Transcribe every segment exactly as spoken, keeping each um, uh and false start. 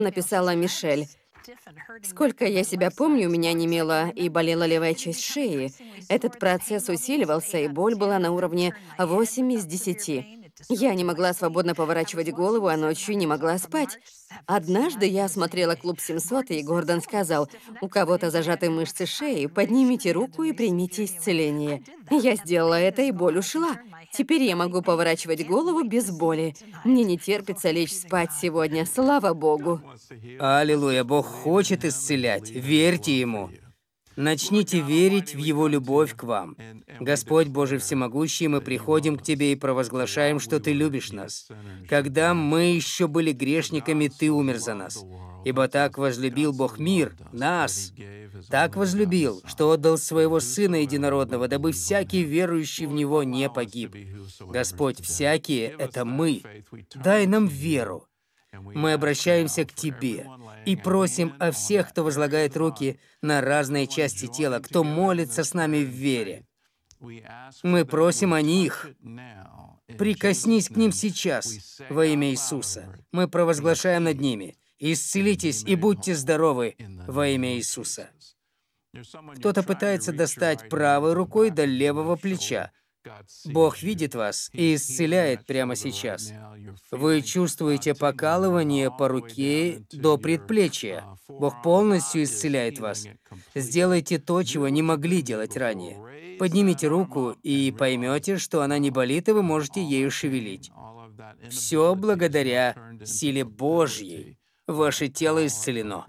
Написала Мишель. Сколько я себя помню, у меня немела и болела левая часть шеи. Этот процесс усиливался, и боль была на уровне восемь из десяти. Я не могла свободно поворачивать голову, а ночью не могла спать. Однажды я осмотрела клуб семьсот, и Гордон сказал: «У кого-то зажаты мышцы шеи, поднимите руку и примите исцеление». Я сделала это, и боль ушла. Теперь я могу поворачивать голову без боли. Мне не терпится лечь спать сегодня, слава богу. Аллилуйя, Бог хочет исцелять, верьте Ему. Начните верить в Его любовь к вам. Господь Божий Всемогущий, мы приходим к Тебе и провозглашаем, что Ты любишь нас. Когда мы еще были грешниками, Ты умер за нас. Ибо так возлюбил Бог мир, нас, так возлюбил, что отдал Своего Сына Единородного, дабы всякий верующий в Него не погиб. Господь, всякие — это мы. Дай нам веру. Мы обращаемся к Тебе и просим о всех, кто возлагает руки на разные части тела, кто молится с нами в вере. Мы просим о них. Прикоснись к ним сейчас во имя Иисуса. Мы провозглашаем над ними: исцелитесь и будьте здоровы во имя Иисуса. Кто-то пытается достать правой рукой до левого плеча. Бог видит вас и исцеляет прямо сейчас. Вы чувствуете покалывание по руке до предплечья. Бог полностью исцеляет вас. Сделайте то, чего не могли делать ранее. Поднимите руку и поймете, что она не болит, и вы можете ею шевелить. Все благодаря силе Божьей. Ваше тело исцелено.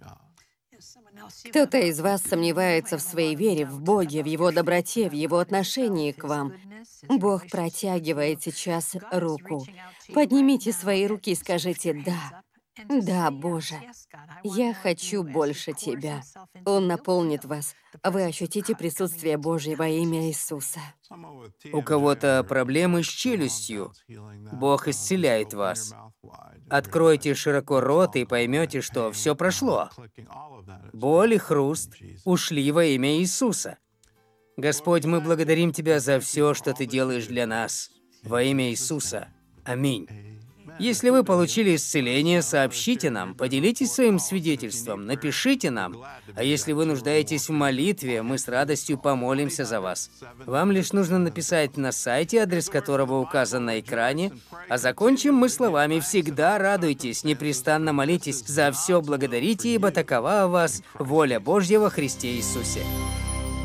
Кто-то из вас сомневается в своей вере в Боге, в Его доброте, в Его отношении к вам. Бог протягивает сейчас руку. Поднимите свои руки и скажите: «Да, да, Боже, я хочу больше Тебя». Он наполнит вас, а вы ощутите присутствие Божье во имя Иисуса. У кого-то проблемы с челюстью. Бог исцеляет вас. Откройте широко рот и поймете, что все прошло. Боль и хруст ушли во имя Иисуса. Господь, мы благодарим Тебя за все, что Ты делаешь для нас. Во имя Иисуса. Аминь. Если вы получили исцеление, сообщите нам, поделитесь своим свидетельством, напишите нам. А если вы нуждаетесь в молитве, мы с радостью помолимся за вас. Вам лишь нужно написать на сайте, адрес которого указан на экране, а закончим мы словами: «Всегда радуйтесь, непрестанно молитесь, за все благодарите, ибо такова у вас воля Божья во Христе Иисусе».